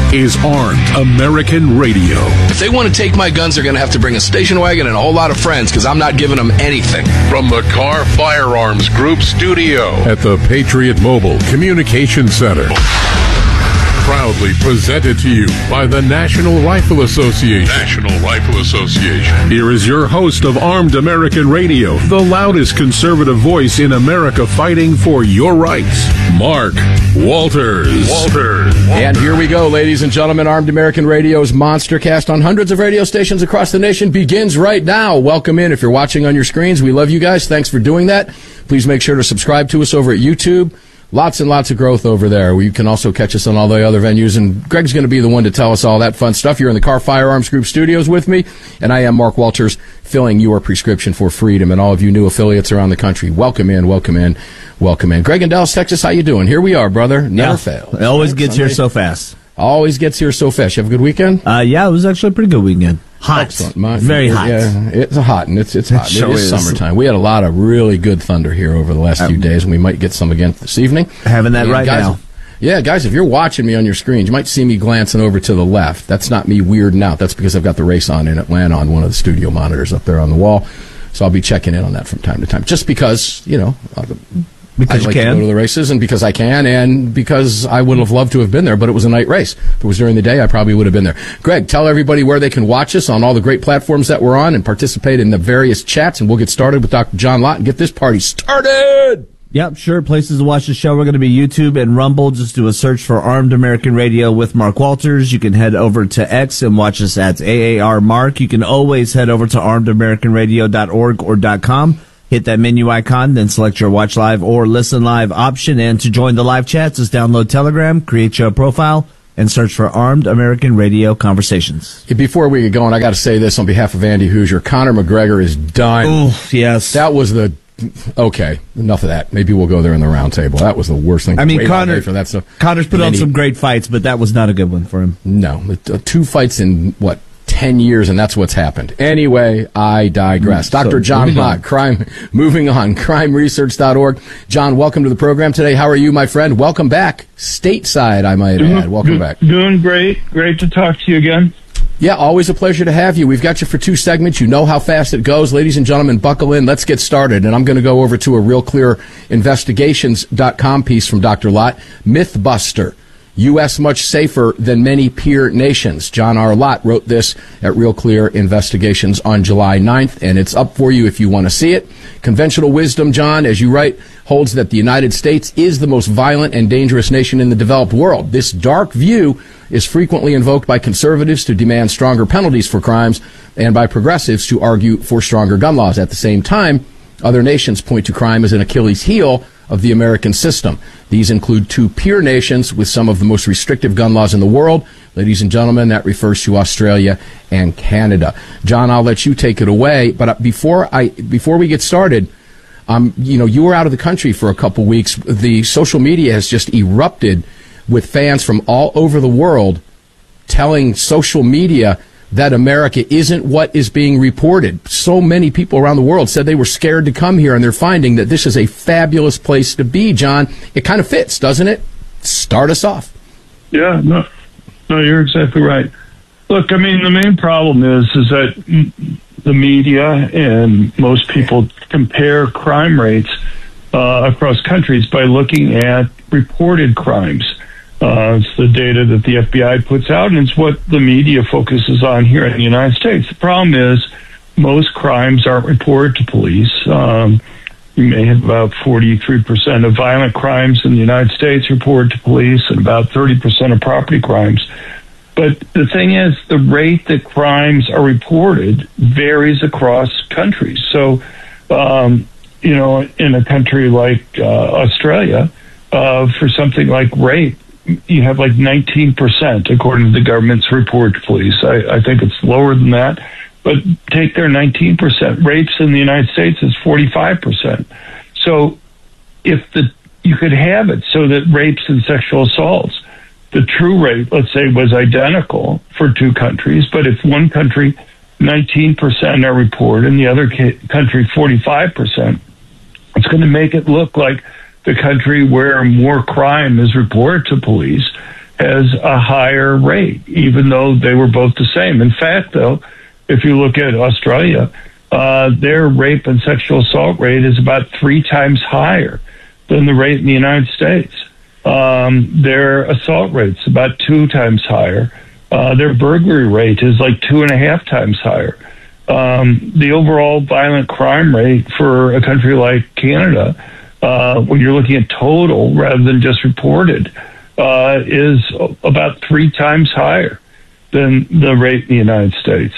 is Armed American Radio. If they want to take my guns, they're going to have to bring a station wagon and a whole lot of friends, because I'm not giving them anything. From the Carr Firearms Group studio at the Patriot Mobile Communication Center. Proudly presented to you by the National Rifle Association. National Rifle Association. Here is your host of Armed American Radio, the loudest conservative voice in America fighting for your rights, Mark Walters. And here we go, ladies and gentlemen. Armed American Radio's Monster Cast on hundreds of radio stations across the nation begins right now. Welcome in. If you're watching on your screens, we love you guys. Thanks for doing that. Please make sure to subscribe to us over at YouTube. Lots and lots of growth over there. You can also catch us on all the other venues, and Greg's going to be the one to tell us all that fun stuff. You're in the Carr Firearms Group studios with me, and I am Mark Walters, filling your prescription for freedom, and all of you new affiliates around the country. Welcome in. Greg in Dallas, Texas, how you doing? Here we are, brother. Never fails. It always gets here so fast. Always gets here so fast. You have a good weekend? Yeah, it was actually a pretty good weekend. Hot. Excellent. Very hot. Yeah, it's hot, and it's hot. Sure it is summertime. We had a lot of really good thunder here over the last few days, and we might get some again this evening. Having that right guys, now. Yeah, guys, if you're watching me on your screens, you might see me glancing over to the left. That's not me weirding out. That's because I've got the race on in Atlanta on one of the studio monitors up there on the wall. So I'll be checking in on that from time to time, just because, Because I like you can to go to the races, and because I can, and because I would have loved to have been there, but it was a night race. If it was during the day, I probably would have been there. Greg, tell everybody where they can watch us on all the great platforms that we're on and participate in the various chats, and we'll get started with Dr. John Lott and get this party started. Yep, sure. Places to watch the show. We're going to be YouTube and Rumble. Just do a search for Armed American Radio with Mark Walters. You can head over to X and watch us at AAR Mark. You can always head over to armedamericanradio.org or .com. Hit that menu icon, then select your watch live or listen live option. And to join the live chats, just download Telegram, create your profile, and search for Armed American Radio Conversations. Before we get going, I got to say this on behalf of Andy Hoosier. Conor McGregor is done. Oh, yes. That was the... Okay, enough of that. Maybe we'll go there in the round table. That was the worst thing. I mean, Connor's put on some great fights, but that was not a good one for him. No. 2 fights in, 10 years, and that's what's happened. Anyway, I digress. Dr. John Lott, moving on, crimeresearch.org. John, welcome to the program today. How are you, my friend? Welcome back. Stateside, I might add. Welcome back. Doing great. Great to talk to you again. Yeah, always a pleasure to have you. We've got you for 2 segments. You know how fast it goes. Ladies and gentlemen, buckle in. Let's get started. And I'm going to go over to a RealClearInvestigations.com piece from Dr. Lott. Mythbuster. U.S. much safer than many peer nations. John R. Lott wrote this at Real Clear Investigations on July 9th, and it's up for you if you want to see it. Conventional wisdom, John, as you write, holds that the United States is the most violent and dangerous nation in the developed world. This dark view is frequently invoked by conservatives to demand stronger penalties for crimes and by progressives to argue for stronger gun laws. At the same time, other nations point to crime as an Achilles heel of the American system. These include 2 peer nations with some of the most restrictive gun laws in the world. Ladies and gentlemen, that refers to Australia and Canada. John, I'll let you take it away. But before we get started, you were out of the country for a couple weeks. The social media has just erupted with fans from all over the world telling social media that America isn't what is being reported. So many people around the world said they were scared to come here, and they're finding that this is a fabulous place to be, John. It kind of fits, doesn't it? Start us off. Yeah, no, you're exactly right. Look, I mean, the main problem is that the media and most people compare crime rates across countries by looking at reported crimes. It's the data that the FBI puts out, and it's what the media focuses on here in the United States. The problem is most crimes aren't reported to police. You may have about 43% of violent crimes in the United States reported to police and about 30% of property crimes. But the thing is, the rate that crimes are reported varies across countries. So, in a country like Australia, for something like rape, you have like 19%, according to the government's report to police. I think it's lower than that, but take their 19%. Rapes in the United States is 45%. So if you could have it so that rapes and sexual assaults, the true rate, let's say, was identical for 2 countries, but if one country 19% are reported and the other country 45%, it's going to make it look like the country where more crime is reported to police has a higher rate, even though they were both the same. In fact, though, if you look at Australia, their rape and sexual assault rate is about 3 times higher than the rate in the United States. Their assault rate's about 2 times higher. Their burglary rate is like 2.5 times higher. The overall violent crime rate for a country like Canada, when you're looking at total rather than just reported, is about 3 times higher than the rate in the United States.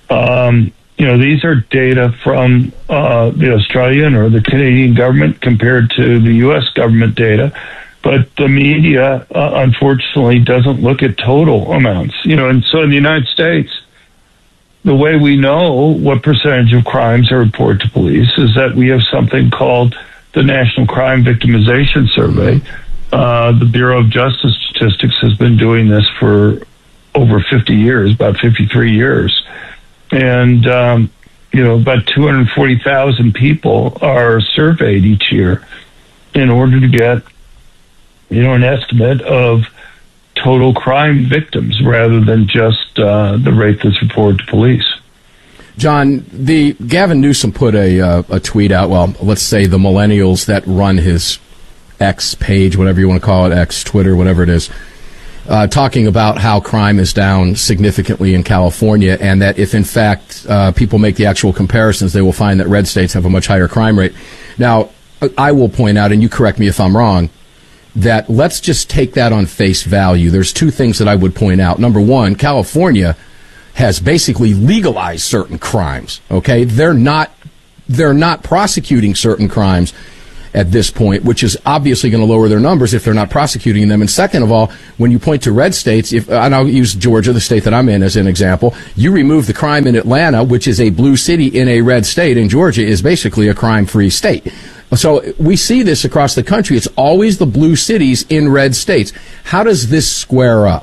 These are data from the Australian or the Canadian government compared to the U.S. government data, but the media, unfortunately, doesn't look at total amounts. And so in the United States, the way we know what percentage of crimes are reported to police is that we have something called the National Crime Victimization Survey. The Bureau of Justice Statistics has been doing this for over 50 years, about 53 years. And, about 240,000 people are surveyed each year in order to get, an estimate of total crime victims rather than just the rate that's reported to police. John, Gavin Newsom put a tweet out, well, let's say the millennials that run his X page, whatever you want to call it, X, Twitter, whatever it is, talking about how crime is down significantly in California, and that if, in fact, people make the actual comparisons, they will find that red states have a much higher crime rate. Now, I will point out, and you correct me if I'm wrong, that let's just take that on face value. There's 2 things that I would point out. Number one, California has basically legalized certain crimes, okay? They're not prosecuting certain crimes at this point, which is obviously going to lower their numbers if they're not prosecuting them. And second of all, when you point to red states, and I'll use Georgia, the state that I'm in, as an example, you remove the crime in Atlanta, which is a blue city in a red state, and Georgia is basically a crime-free state. So we see this across the country. It's always the blue cities in red states. How does this square up?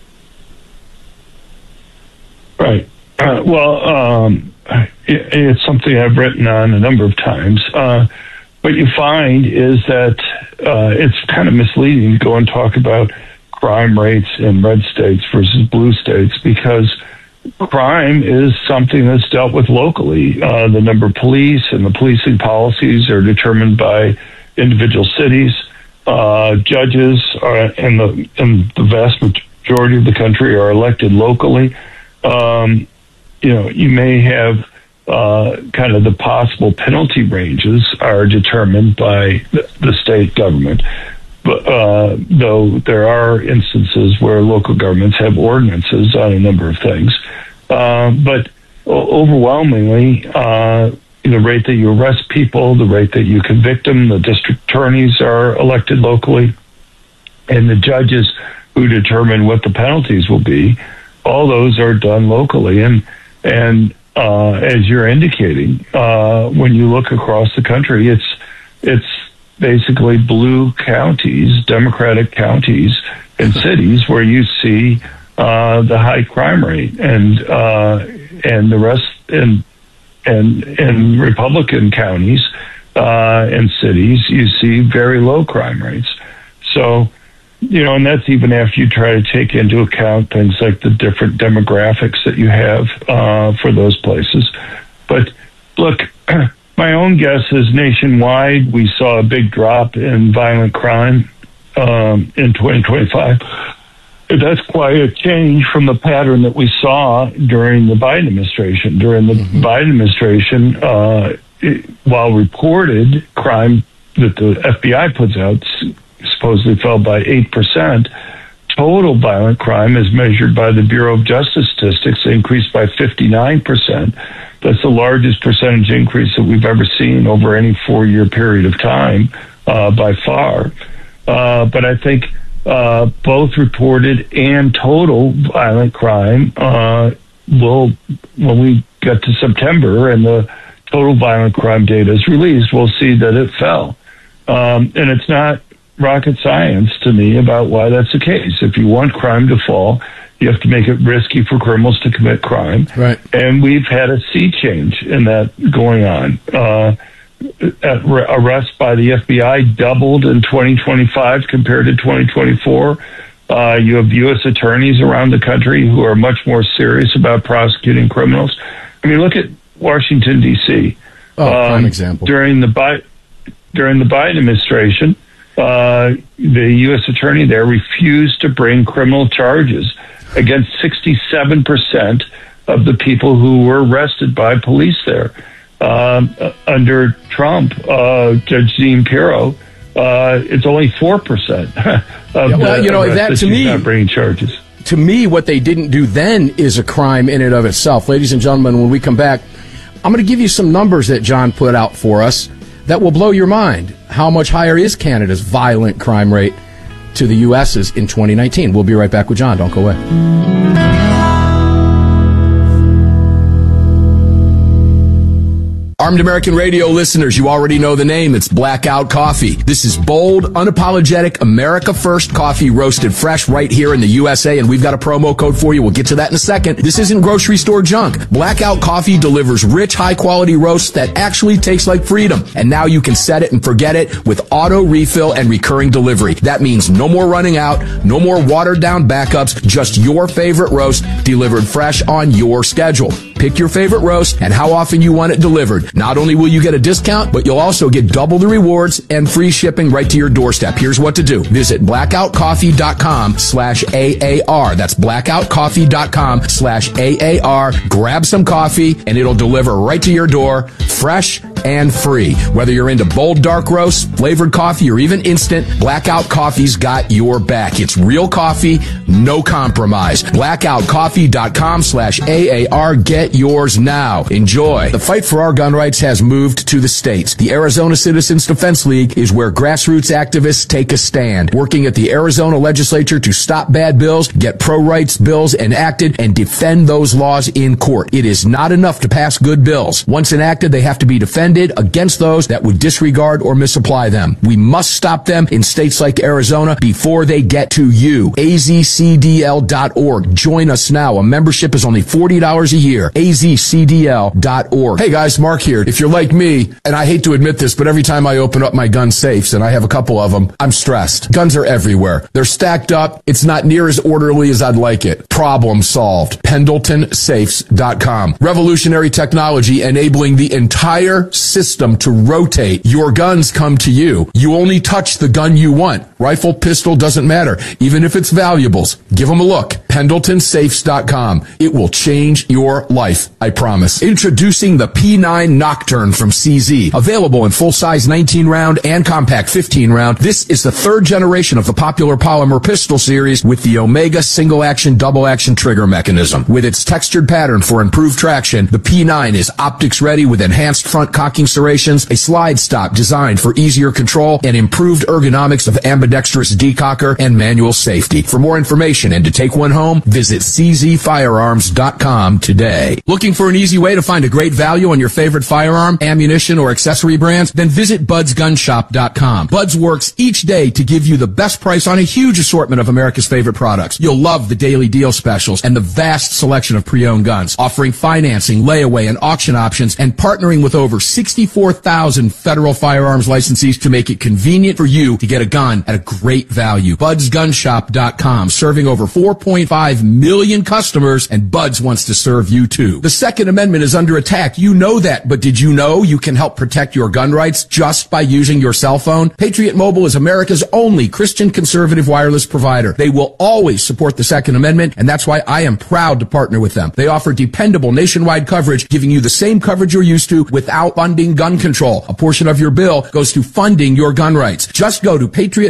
Right. It's something I've written on a number of times. What you find is that it's kind of misleading to go and talk about crime rates in red states versus blue states, because crime is something that's dealt with locally. The number of police and the policing policies are determined by individual cities. Judges in the vast majority of the country are elected locally. You may have kind of the possible penalty ranges are determined by the state government. But though there are instances where local governments have ordinances on a number of things. But overwhelmingly, the rate that you arrest people, the rate that you convict them, the district attorneys are elected locally, and the judges who determine what the penalties will be, all those are done locally. And as you're indicating, when you look across the country, it's basically blue counties, Democratic counties and cities where you see the high crime rate, and the rest in Republican counties and cities you see very low crime rates. So, and that's even after you try to take into account things like the different demographics that you have for those places. But look, my own guess is nationwide we saw a big drop in violent crime in 2025. That's quite a change from the pattern that we saw during the Biden administration. During the Biden administration, while reported crime that the FBI puts out supposedly fell by 8%, total violent crime as measured by the Bureau of Justice Statistics increased by 59%. That's the largest percentage increase that we've ever seen over any 4-year period of time by far. But I think both reported and total violent crime will, when we get to September and the total violent crime data is released, we'll see that it fell. And it's not rocket science to me about why that's the case. If you want crime to fall, you have to make it risky for criminals to commit crime. Right. And we've had a sea change in that going on. Arrests by the FBI doubled in 2025 compared to 2024. You have U.S. attorneys around the country who are much more serious about prosecuting criminals. I mean, look at Washington, D.C. Prime example. During the Biden administration, the U.S. attorney there refused to bring criminal charges against 67% of the people who were arrested by police there. Under Trump, Judge Dean Pirro, it's only 4% of that to me, not bringing charges. To me, what they didn't do then is a crime in and of itself. Ladies and gentlemen, when we come back, I'm going to give you some numbers that John put out for us that will blow your mind. How much higher is Canada's violent crime rate to the U.S.'s in 2019? We'll be right back with John. Don't go away. Armed American Radio listeners, you already know the name. It's Blackout Coffee. This is bold, unapologetic, America First coffee roasted fresh right here in the USA, and we've got a promo code for you. We'll get to that in a second. This isn't grocery store junk. Blackout Coffee delivers rich, high-quality roasts that actually taste like freedom. And now you can set it and forget it with auto refill and recurring delivery. That means no more running out, no more watered-down backups, just your favorite roast delivered fresh on your schedule. Pick your favorite roast and how often you want it delivered. Not only will you get a discount, but you'll also get double the rewards and free shipping right to your doorstep. Here's what to do. Visit blackoutcoffee.com/AAR. That's blackoutcoffee.com/AAR. Grab some coffee and it'll deliver right to your door, fresh and free. Whether you're into bold dark roast, flavored coffee, or even instant, Blackout Coffee's got your back. It's real coffee, no compromise. blackoutcoffee.com/AAR. Get yours now. Enjoy. The fight for our gun rights has moved to the states. The Arizona Citizens Defense League is where grassroots activists take a stand, working at the Arizona legislature to stop bad bills, get pro-rights bills enacted, and defend those laws in court. It is not enough to pass good bills. Once enacted, they have to be defended against those that would disregard or misapply them. We must stop them in states like Arizona before they get to you. AZCDL.org. Join us now. A membership is only $40 a year. AZCDL.org. Hey guys, Mark here. If you're like me, and I hate to admit this, but every time I open up my gun safes, and I have a couple of them, I'm stressed. Guns are everywhere. They're stacked up. It's not near as orderly as I'd like it. Problem solved. PendletonSafes.com. Revolutionary technology enabling the entire system to rotate. Your guns come to you. You only touch the gun you want. Rifle, pistol, doesn't matter. Even if it's valuables. Give them a look. PendletonSafes.com. It will change your life, I promise. Introducing the P9 Nocturne from CZ. Available in full-size 19-round and compact 15-round. This is the third generation of the popular polymer pistol series with the Omega single-action, double-action trigger mechanism. With its textured pattern for improved traction, the P9 is optics-ready with enhanced front cocking serrations, a slide stop designed for easier control, and improved ergonomics of ambidextrous decocker and manual safety. For more information and to take one home, visit czfirearms.com today. Looking for an easy way to find a great value on your favorite firearm, ammunition, or accessory brands? Then visit budsgunshop.com. Buds works each day to give you the best price on a huge assortment of America's favorite products. You'll love the daily deal specials and the vast selection of pre-owned guns, offering financing, layaway, and auction options, and partnering with over 64,000 federal firearms licensees to make it convenient for you to get a gun at a great value. budsgunshop.com, serving over 4.5 million customers, and Buds wants to serve you too. The Second Amendment is under attack. You know that, but did you know you can help protect your gun rights just by using your cell phone? Patriot Mobile is America's only Christian conservative wireless provider. They will always support the Second Amendment, and that's why I am proud to partner with them. They offer dependable nationwide coverage, giving you the same coverage you're used to without funding gun control. A portion of your bill goes to funding your gun rights. Just go to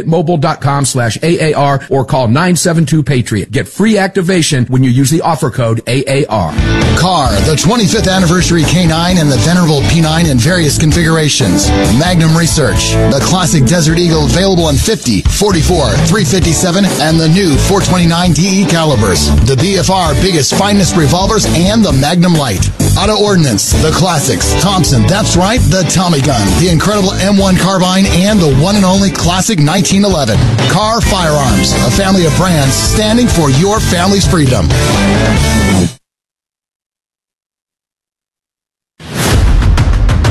patriotmobile.com/AAR or call 972-PATRIOT. Get free activation when you use the offer code AAR. CAR, the 25th anniversary K9 and the venerable P9 in various configurations. Magnum Research, the classic Desert Eagle available in 50, 44, 357, and the new 429 DE calibers. The BFR biggest finest revolvers and the Magnum Light. Auto Ordnance, the classics. Thompson, that's right, the Tommy gun. The incredible M1 carbine and the one and only classic 1911. CAR Firearms, a family of brands standing for your family's freedom.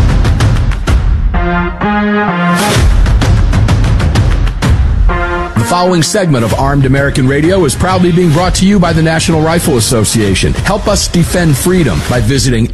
The following segment of Armed American Radio is proudly being brought to you by the National Rifle Association. Help us defend freedom by visiting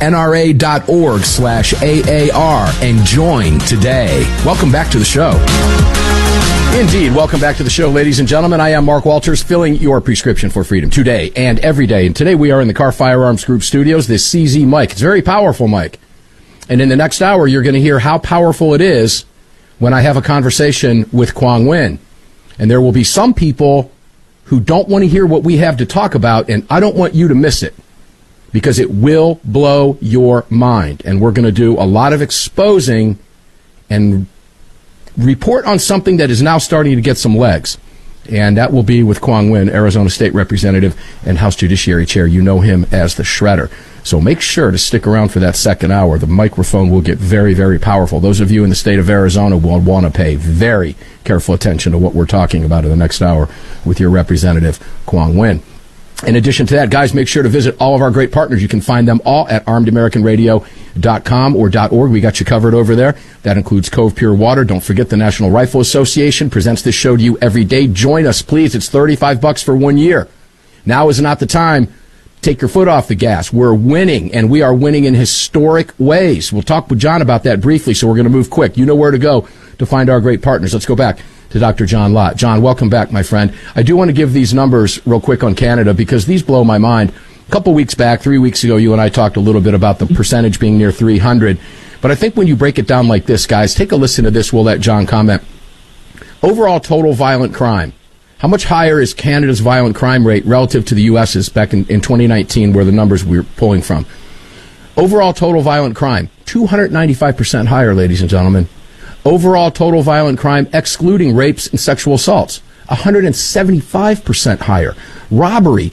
nra.org/AAR and join today. Welcome back to the show. Indeed, welcome back to the show, ladies and gentlemen. I am Mark Walters, filling your prescription for freedom today and every day. And today we are in the Car Firearms Group studios, this CZ mic. It's a very powerful mic. And in the next hour, you're going to hear how powerful it is when I have a conversation with Quang Nguyen. And there will be some people who don't want to hear what we have to talk about, and I don't want you to miss it, because it will blow your mind. And we're going to do a lot of exposing and report on something that is now starting to get some legs. And that will be with Quang Nguyen, Arizona State Representative and House Judiciary Chair. You know him as the Shredder. So make sure to stick around for that second hour. The microphone will get very, very powerful. Those of you in the state of Arizona will want to pay very careful attention to what we're talking about in the next hour with your Representative Quang Nguyen. In addition to that, guys, make sure to visit all of our great partners. You can find them all at armedamericanradio.com or .org. We got you covered over there. That includes Cove Pure Water. Don't forget the National Rifle Association presents this show to you every day. Join us, please. It's $35 for 1 year. Now is not the time. Take your foot off the gas. We're winning, and we are winning in historic ways. We'll talk with John about that briefly, so we're going to move quick. You know where to go to find our great partners. Let's go back to Dr. John Lott. John, welcome back, my friend. I do want to give these numbers real quick on Canada because these blow my mind. A couple weeks back, 3 weeks ago, you and I talked a little bit about the percentage being near 300. But I think when you break it down like this, guys, take a listen to this. We'll let John comment. Overall total violent crime. How much higher is Canada's violent crime rate relative to the U.S.'s back in 2019, where the numbers we were pulling from? Overall total violent crime, 295% higher, ladies and gentlemen. Overall total violent crime, excluding rapes and sexual assaults, 175% higher. Robbery,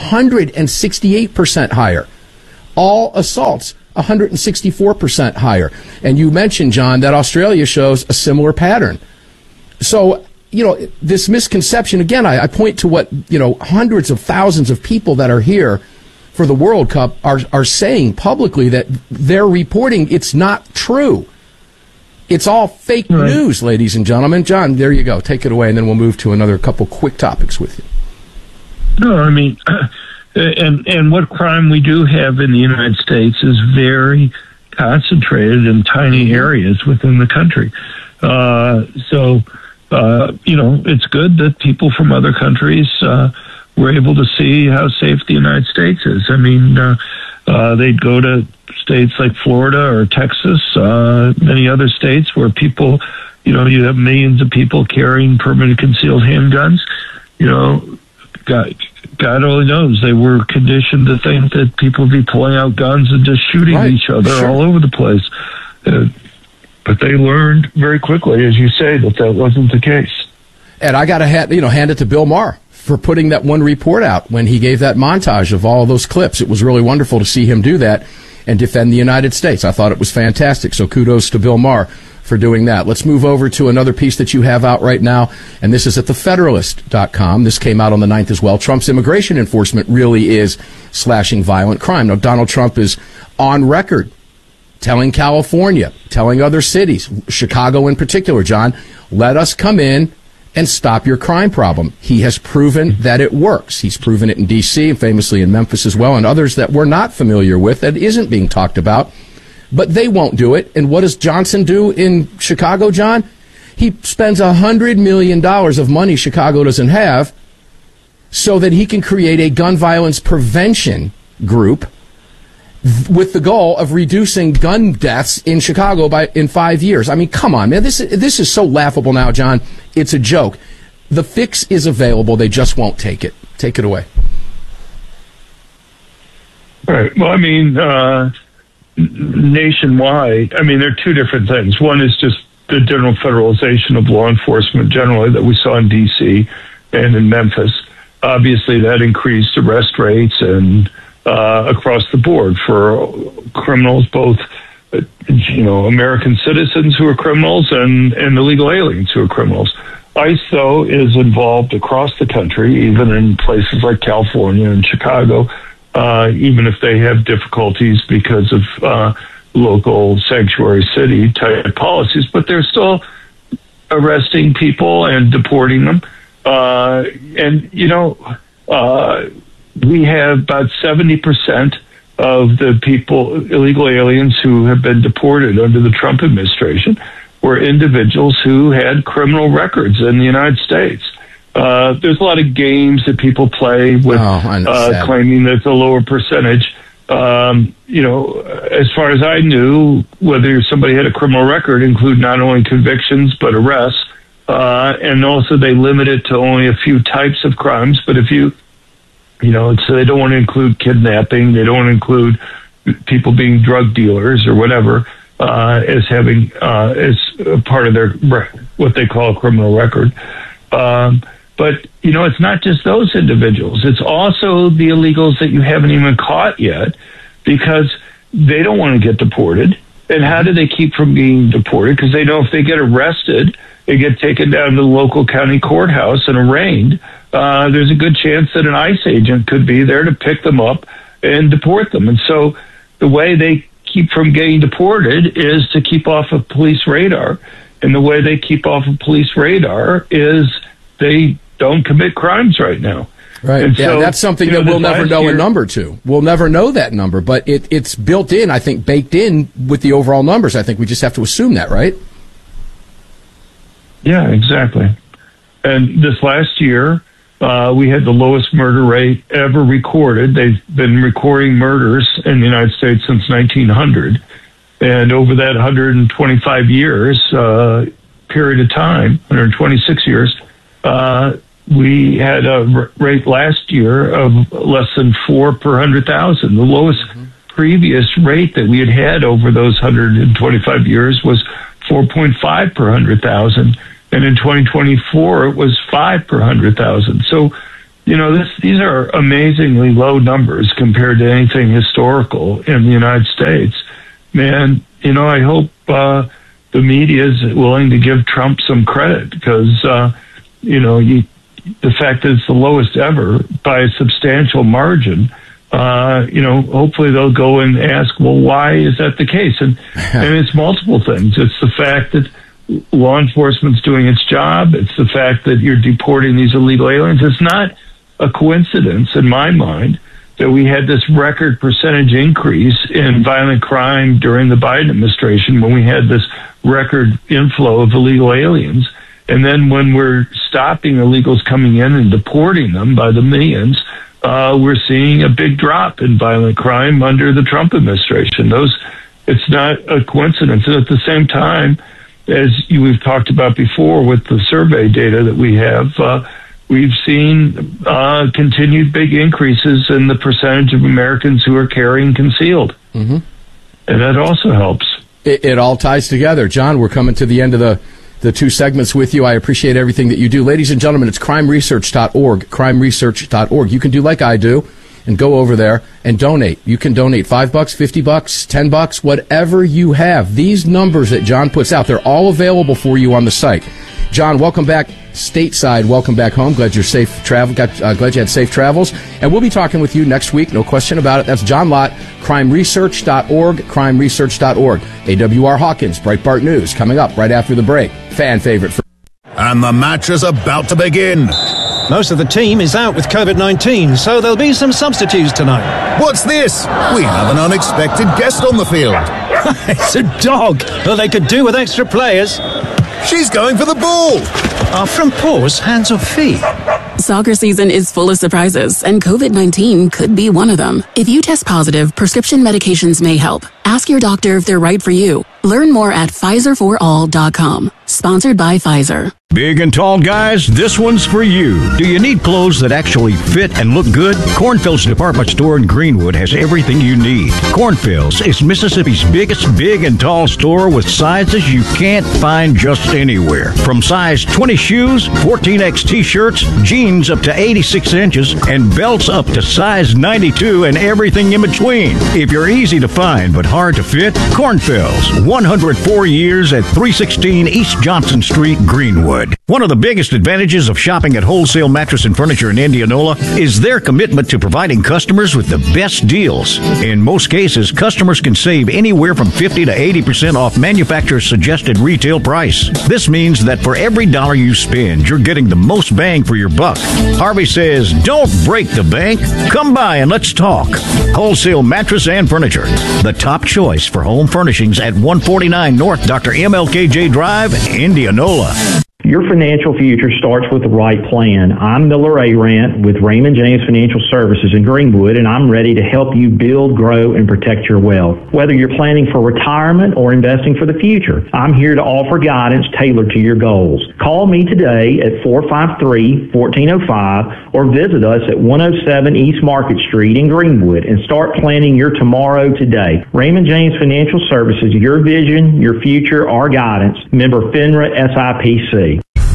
268% higher. All assaults, 164% higher. And you mentioned, John, that Australia shows a similar pattern. So, you know, this misconception, again, I point to what, you know, hundreds of thousands of people that are here for the World Cup are saying publicly that they're reporting it's not true. It's all fake news, ladies and gentlemen. John, there you go. Take it away, and then we'll move to another couple quick topics with you. No, I mean, and what crime we do have in the United States is very concentrated in tiny areas within the country. You know, it's good that people from other countries were able to see how safe the United States is. I mean, they'd go to states like Florida or Texas, many other states where people, you know, you have millions of people carrying permanent concealed handguns. You know, God only knows they were conditioned to think that people would be pulling out guns and just shooting each other all over the place. But they learned very quickly, as you say, that wasn't the case. And I got to hand it to Bill Maher for putting that one report out when he gave that montage of all of those clips. It was really wonderful to see him do that and defend the United States. I thought it was fantastic. So kudos to Bill Maher for doing that. Let's move over to another piece that you have out right now, and this is at thefederalist.com. This came out on the 9th as well. Trump's immigration enforcement really is slashing violent crime. Now, Donald Trump is on record telling California, telling other cities, Chicago in particular, John, let us come in and stop your crime problem. He has proven that it works. He's proven it in D.C. and famously in Memphis as well, and others that we're not familiar with that isn't being talked about. But they won't do it. And what does Johnson do in Chicago, John? He spends $100 million of money Chicago doesn't have so that he can create a gun violence prevention group with the goal of reducing gun deaths in Chicago in 5 years. I mean, come on, man. This is so laughable now, John. It's a joke. The fix is available. They just won't take it. Take it away. All right. Well, I mean, nationwide, I mean, there are two different things. One is just the general federalization of law enforcement generally that we saw in D.C. and in Memphis. Obviously, that increased arrest rates and across the board for criminals, both American citizens who are criminals and illegal aliens who are criminals. ICE, though, is involved across the country, even in places like California and Chicago, even if they have difficulties because of local sanctuary city type policies, but they're still arresting people and deporting them. And, we have about 70% of the people, illegal aliens who have been deported under the Trump administration were individuals who had criminal records in the United States. There's a lot of games that people play with claiming that it's a lower percentage. As far as I knew, whether somebody had a criminal record include not only convictions but arrests, and also they limit it to only a few types of crimes. But if so they don't want to include kidnapping, they don't want to include people being drug dealers or whatever as having as part of their what they call a criminal record. But it's not just those individuals; it's also the illegals that you haven't even caught yet, because they don't want to get deported. And how do they keep from being deported? Because they know if they get arrested, they get taken down to the local county courthouse and arraigned. There's a good chance that an ICE agent could be there to pick them up and deport them. And so the way they keep from getting deported is to keep off of police radar. And the way they keep off of police radar is they don't commit crimes right now. Right. And so, that's something that we'll never know a number to. We'll never know that number, but it's built in, I think, baked in with the overall numbers. I think we just have to assume that, right? Yeah, exactly. And this last year, we had the lowest murder rate ever recorded. They've been recording murders in the United States since 1900. And over that 125 years period of time, 126 years, we had a rate last year of less than 4 per 100,000. The lowest previous rate that we had over those 125 years was 4.5 per 100,000. And in 2024, it was 5 per 100,000. So, these are amazingly low numbers compared to anything historical in the United States. Man, I hope the media is willing to give Trump some credit, because, the fact that it's the lowest ever by a substantial margin, hopefully they'll go and ask, well, why is that the case? And it's multiple things. It's the fact that law enforcement's doing its job. It's the fact that you're deporting these illegal aliens. It's not a coincidence, in my mind, that we had this record percentage increase in violent crime during the Biden administration, when we had this record inflow of illegal aliens. And then when we're stopping illegals coming in and deporting them by the millions, we're seeing a big drop in violent crime under the Trump administration. It's not a coincidence. And at the same time, as we've talked about before with the survey data that we have, we've seen continued big increases in the percentage of Americans who are carrying concealed. Mm-hmm. And that also helps. It all ties together. John, we're coming to the end of the two segments with you. I appreciate everything that you do. Ladies and gentlemen, it's crimeresearch.org, crimeresearch.org. You can do like I do and go over there and donate. You can donate $5, $50, $10, whatever you have. These numbers that John puts out, they're all available for you on the site. John, welcome back stateside. Welcome back home. Glad you're safe travel. Glad you had safe travels. And we'll be talking with you next week. No question about it. That's John Lott, crimeresearch.org, crimeresearch.org. AWR Hawkins, Breitbart News, coming up right after the break. Fan favorite. And the match is about to begin. Most of the team is out with COVID-19, so there'll be some substitutes tonight. What's this? We have an unexpected guest on the field. It's a dog. Well, they could do with extra players. She's going for the ball. Are front paws hands or feet? Soccer season is full of surprises, and COVID-19 could be one of them. If you test positive, prescription medications may help. Ask your doctor if they're right for you. Learn more at PfizerForAll.com. Sponsored by Pfizer. Big and tall guys, this one's for you. Do you need clothes that actually fit and look good? Cornfield's department store in Greenwood has everything you need. Cornfield's is Mississippi's biggest big and tall store with sizes you can't find just anywhere. From size 20 shoes, 14X t-shirts, jeans up to 86 inches, and belts up to size 92 and everything in between. If you're easy to find but hard to fit, Cornfield's, 104 years at 316 East Johnson Street, Greenwood. One of the biggest advantages of shopping at Wholesale Mattress and Furniture in Indianola is their commitment to providing customers with the best deals. In most cases, customers can save anywhere from 50 to 80% off manufacturer's suggested retail price. This means that for every dollar you spend, you're getting the most bang for your buck. Harvey says, don't break the bank. Come by and let's talk. Wholesale Mattress and Furniture, the top choice for home furnishings at 149 North Dr. MLKJ Drive, Indianola. Your financial future starts with the right plan. I'm Miller Arant with Raymond James Financial Services in Greenwood, and I'm ready to help you build, grow, and protect your wealth. Whether you're planning for retirement or investing for the future, I'm here to offer guidance tailored to your goals. Call me today at 453-1405 or visit us at 107 East Market Street in Greenwood and start planning your tomorrow today. Raymond James Financial Services, your vision, your future, our guidance. Member FINRA SIPC.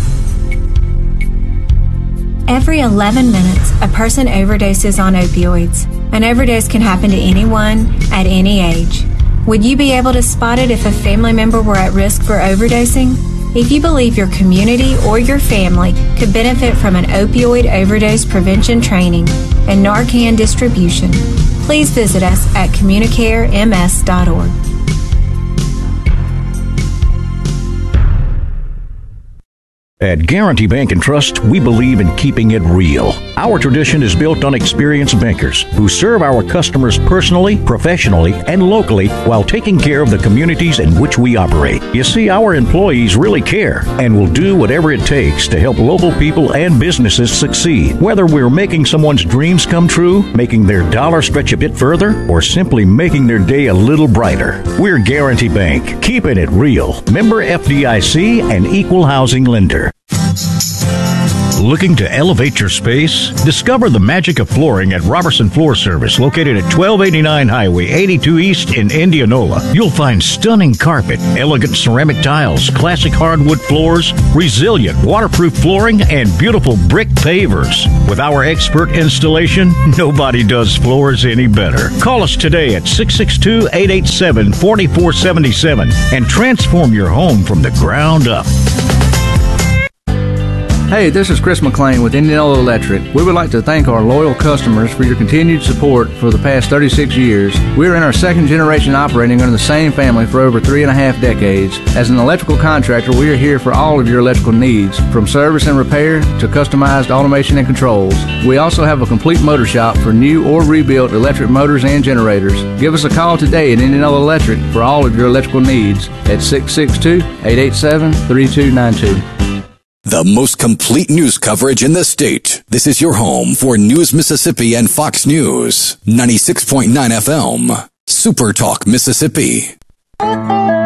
Every 11 minutes, a person overdoses on opioids. An overdose can happen to anyone at any age. Would you be able to spot it if a family member were at risk for overdosing? If you believe your community or your family could benefit from an opioid overdose prevention training and Narcan distribution, please visit us at communicarems.org. At Guarantee Bank and Trust, we believe in keeping it real. Our tradition is built on experienced bankers who serve our customers personally, professionally, and locally while taking care of the communities in which we operate. You see, our employees really care and will do whatever it takes to help local people and businesses succeed. Whether we're making someone's dreams come true, making their dollar stretch a bit further, or simply making their day a little brighter. We're Guarantee Bank, keeping it real. Member FDIC and equal housing lender. Looking to elevate your space? Discover the magic of flooring at Robertson Floor Service, located at 1289 Highway 82 East in Indianola. You'll find stunning carpet, elegant ceramic tiles, classic hardwood floors, resilient waterproof flooring, and beautiful brick pavers. With our expert installation, nobody does floors any better. Call us today at 662-887-4477 and transform your home from the ground up. Hey, this is Chris McLean with Indianola Electric. We would like to thank our loyal customers for your continued support for the past 36 years. We are in our second generation operating under the same family for over 3.5 decades. As an electrical contractor, we are here for all of your electrical needs, from service and repair to customized automation and controls. We also have a complete motor shop for new or rebuilt electric motors and generators. Give us a call today at Indianola Electric for all of your electrical needs at 662-887-3292. The most complete news coverage in the state. This is your home for News Mississippi and Fox News. 96.9 FM. Super Talk Mississippi.